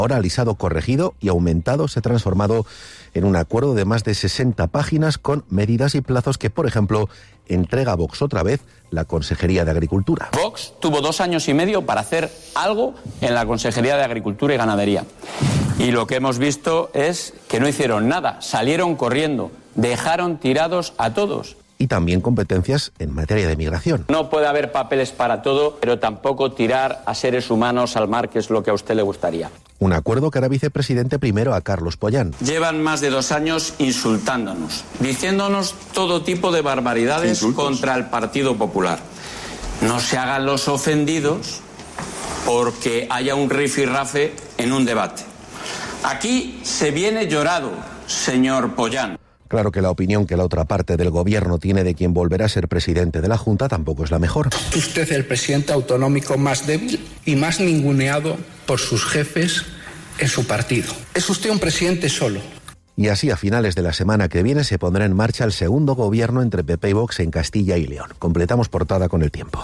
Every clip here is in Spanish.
Ahora alisado, corregido y aumentado, se ha transformado en un acuerdo de más de 60 páginas con medidas y plazos que, por ejemplo, entrega a Vox otra vez la Consejería de Agricultura. Vox tuvo 2 años y medio para hacer algo en la Consejería de Agricultura y Ganadería. Y lo que hemos visto es que no hicieron nada, salieron corriendo, dejaron tirados a todos. Y también competencias en materia de migración. No puede haber papeles para todo, pero tampoco tirar a seres humanos al mar, que es lo que a usted le gustaría. Un acuerdo que hará vicepresidente primero a Carlos Pollán. Llevan más de 2 años insultándonos, diciéndonos todo tipo de barbaridades contra el Partido Popular. No se hagan los ofendidos porque haya un rifirrafe en un debate. Aquí se viene llorado, señor Pollán. Claro que la opinión que la otra parte del gobierno tiene de quien volverá a ser presidente de la Junta tampoco es la mejor. Usted es el presidente autonómico más débil y más ninguneado por sus jefes en su partido. Es usted un presidente solo. Y así, a finales de la semana que viene, se pondrá en marcha el segundo gobierno entre PP y Vox en Castilla y León. Completamos portada con el tiempo.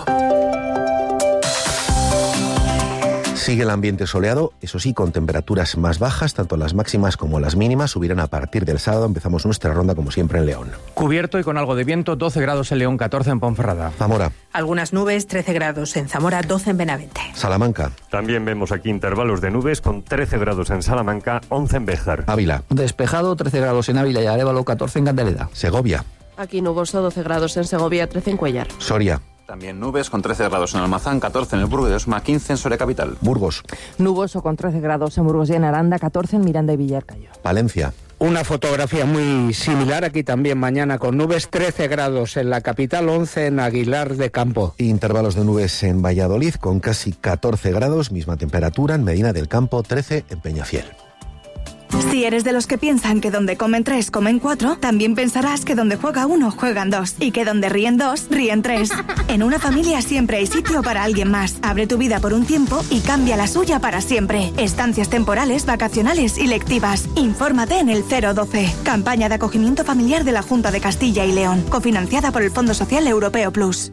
Sigue el ambiente soleado, eso sí, con temperaturas más bajas, tanto las máximas como las mínimas subirán a partir del sábado. Empezamos nuestra ronda, como siempre, en León. Cubierto y con algo de viento, 12 grados en León, 14 en Ponferrada. Zamora. Algunas nubes, 13 grados en Zamora, 12 en Benavente. Salamanca. También vemos aquí intervalos de nubes con 13 grados en Salamanca, 11 en Béjar. Ávila. Despejado, 13 grados en Ávila y Arévalo, 14 en Candeleda. Segovia. Aquí nuboso, 12 grados en Segovia, 13 en Cuéllar. Soria. También nubes con 13 grados en Almazán, 14 en el Burgo de Osma, 15 en Soria Capital. Burgos. Nuboso con 13 grados en Burgos y en Aranda, 14 en Miranda y Villarcayo. Palencia. Una fotografía muy similar aquí también mañana con nubes, 13 grados en la capital, 11 en Aguilar de Campo. Intervalos de nubes en Valladolid con casi 14 grados, misma temperatura en Medina del Campo, 13 en Peñafiel. Si eres de los que piensan que donde comen 3, comen 4, también pensarás que donde juega 1, juegan 2. Y que donde ríen 2, ríen 3. En una familia siempre hay sitio para alguien más. Abre tu vida por un tiempo y cambia la suya para siempre. Estancias temporales, vacacionales y lectivas. Infórmate en el 012. Campaña de acogimiento familiar de la Junta de Castilla y León. Cofinanciada por el Fondo Social Europeo Plus.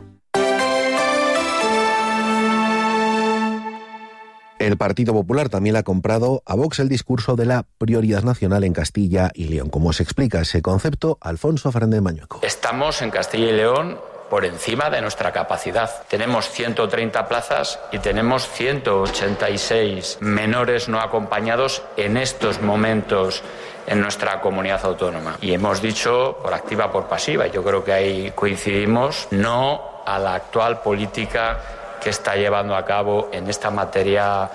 El Partido Popular también le ha comprado a Vox el discurso de la prioridad nacional en Castilla y León. ¿Cómo se explica ese concepto? Alfonso Fernández Mañueco. Estamos en Castilla y León por encima de nuestra capacidad. Tenemos 130 plazas y tenemos 186 menores no acompañados en estos momentos en nuestra comunidad autónoma. Y hemos dicho por activa, por pasiva, yo creo que ahí coincidimos, no a la actual política que está llevando a cabo en esta materia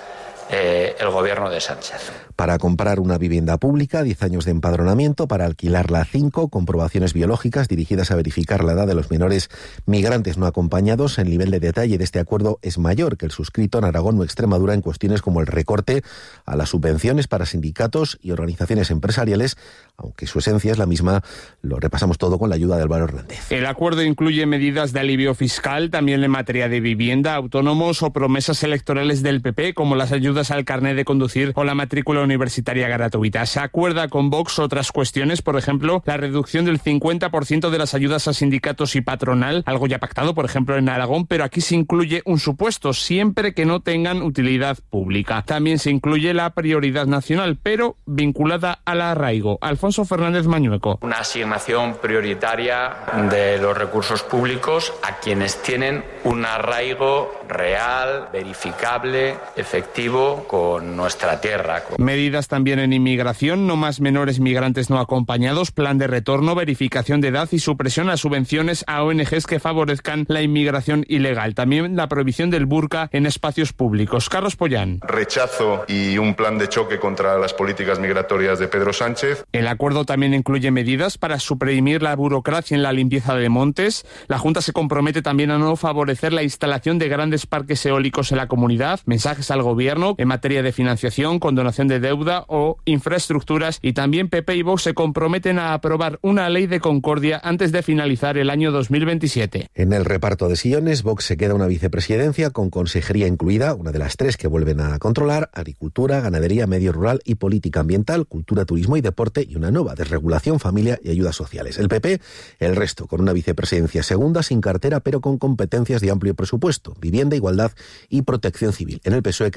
el gobierno de Sánchez. Para comprar una vivienda pública, 10 años de empadronamiento, para alquilarla 5, comprobaciones biológicas dirigidas a verificar la edad de los menores migrantes no acompañados. El nivel de detalle de este acuerdo es mayor que el suscrito en Aragón o Extremadura en cuestiones como el recorte a las subvenciones para sindicatos y organizaciones empresariales, aunque su esencia es la misma. Lo repasamos todo con la ayuda de Álvaro Hernández. El acuerdo incluye medidas de alivio fiscal, también en materia de vivienda, autónomos o promesas electorales del PP, como las ayudas al carnet de conducir o la matrícula universitaria gratuita. Se acuerda con Vox otras cuestiones, por ejemplo, la reducción del 50% de las ayudas a sindicatos y patronal, algo ya pactado, por ejemplo, en Aragón, pero aquí se incluye un supuesto, siempre que no tengan utilidad pública. También se incluye la prioridad nacional, pero vinculada al arraigo. Alfonso Fernández Mañueco. Una asignación prioritaria de los recursos públicos a quienes tienen un arraigo real, verificable, efectivo con nuestra tierra. Medidas también en inmigración, no más menores migrantes no acompañados, plan de retorno, verificación de edad y supresión a subvenciones a ONGs que favorezcan la inmigración ilegal. También la prohibición del burka en espacios públicos. Carlos Pollán. Rechazo y un plan de choque contra las políticas migratorias de Pedro Sánchez. El acuerdo también incluye medidas para suprimir la burocracia en la limpieza de montes. La Junta se compromete también a no favorecer la instalación de grandes parques eólicos en la comunidad. Mensajes al gobierno en materia de financiación, condonación de deuda o infraestructuras, y también PP y Vox se comprometen a aprobar una ley de concordia antes de finalizar el año 2027. En el reparto de sillones, Vox se queda una vicepresidencia con consejería incluida, una de las 3 que vuelven a controlar: agricultura, ganadería, medio rural y política ambiental, cultura, turismo y deporte, y una nueva: desregulación, familia y ayudas sociales. El PP, el resto, con una vicepresidencia segunda, sin cartera, pero con competencias de amplio presupuesto: vivienda, igualdad y protección civil. En el PSOE creen que el acuerdo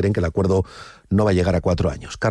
acuerdo no va a llegar a 4 años.